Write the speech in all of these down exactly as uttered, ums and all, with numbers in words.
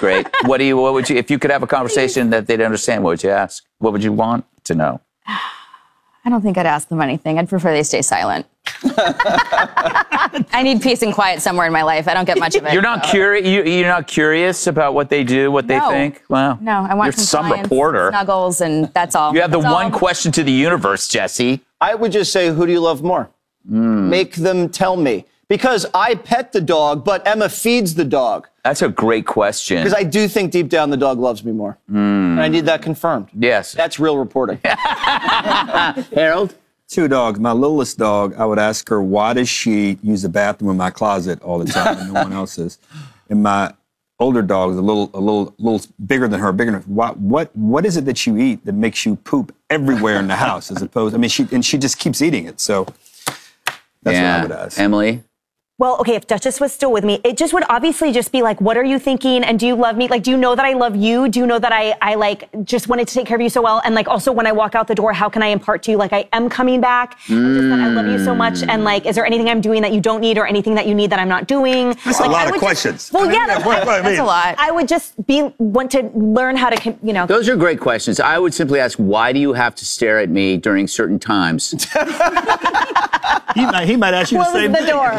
great. What do you? What would you? If you could have a conversation that they'd understand, what would you ask? What would you want to know? I don't think I'd ask them anything. I'd prefer they stay silent. I need peace and quiet somewhere in my life. I don't get much of it. You're not so. curious. You, you're not curious about what they do, what No. they think. Wow. No, I want You're some compliance, reporter. snuggles, and that's all. You have the That's one all. question to the universe, Jesse. I would just say, who do you love more? Mm. Make them tell me. Because I pet the dog, but Emma feeds the dog. That's a great question. Because I do think deep down the dog loves me more. Mm. And I need that confirmed. Yes. That's real reporting. Harold? Two dogs. My littlest dog, I would ask her, why does she use the bathroom in my closet all the time and no one else's? And my older dog is a little, a little, little bigger than her, bigger than her. What, what, what is it that you eat that makes you poop everywhere in the house? As opposed, I mean, she and she just keeps eating it. So that's yeah. what I would ask. Emily? Well, okay, if Duchess was still with me, it just would obviously just be like, what are you thinking? And do you love me? Like, do you know that I love you? Do you know that I, I like, just wanted to take care of you so well? And like, also when I walk out the door, how can I impart to you, like, I am coming back? And just that I love you so much. And like, is there anything I'm doing that you don't need or anything that you need that I'm not doing? That's like, a lot I of would questions. Just, well, I mean, yeah, that's, what- what I mean. That's a lot. I would just be, want to learn how to, com- you know. Those are great questions. I would simply ask, why do you have to stare at me during certain times? He might, he might ask you the Close same the thing. door.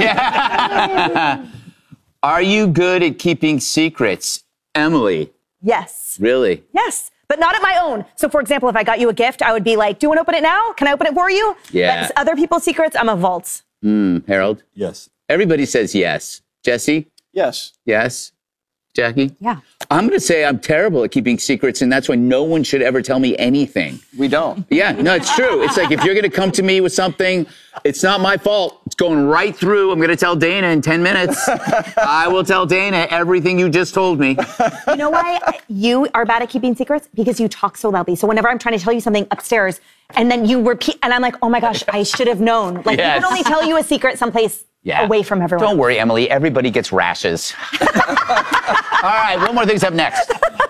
Are you good at keeping secrets? Emily? Yes. Really? Yes. But not at my own. So, for example, if I got you a gift, I would be like, do you want to open it now? Can I open it for you? Yeah. That's other people's secrets, I'm a vault. Mm, Harold? Yes. Everybody says yes. Jesse? Yes. Yes. Jackie? Yeah. I'm going to say I'm terrible at keeping secrets, and that's why no one should ever tell me anything. We don't. Yeah, no, it's true. It's like if you're going to come to me with something, it's not my fault. It's going right through. I'm going to tell Dana in ten minutes. I will tell Dana everything you just told me. You know why you are bad at keeping secrets? Because you talk so loudly. So whenever I'm trying to tell you something upstairs, and then you repeat, and I'm like, oh my gosh, I should have known. Like, Yes. you can only tell you a secret someplace Yeah. away from everyone. Don't worry, Emily. Everybody gets rashes. All right, one more thing's up next.